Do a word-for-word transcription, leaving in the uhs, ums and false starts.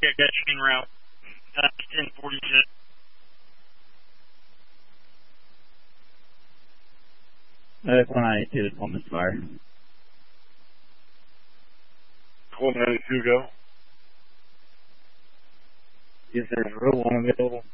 Yeah, got chain route. Uh, ten forty-six. Uh, one ninety-two is one misfire. one ninety-two, go. Is there a row one available?